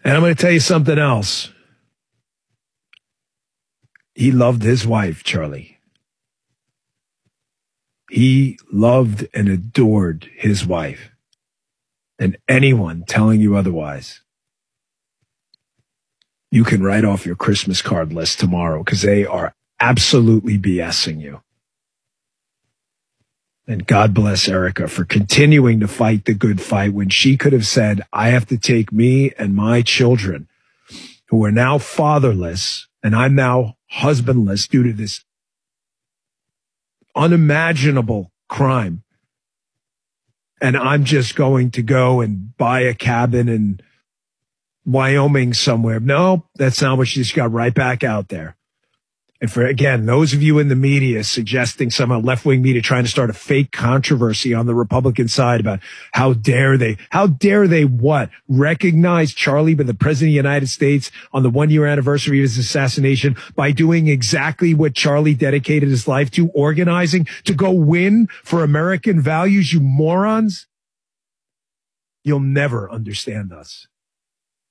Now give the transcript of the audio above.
And I'm going to tell you something else. He loved his wife, Charlie. He loved and adored his wife. And anyone telling you otherwise, you can write off your Christmas card list tomorrow because they are absolutely BSing you. And God bless Erica for continuing to fight the good fight when she could have said, I have to take me and my children who are now fatherless and I'm now husbandless due to this unimaginable crime. And I'm just going to go and buy a cabin in Wyoming somewhere. No, that's not what she's got right back out there. And for, again, those of you in the media suggesting somehow left-wing media trying to start a fake controversy on the Republican side about how dare they what? Recognize Charlie, but the president of the United States on the 1-year anniversary of his assassination by doing exactly what Charlie dedicated his life to, organizing to go win for American values, you morons. You'll never understand us.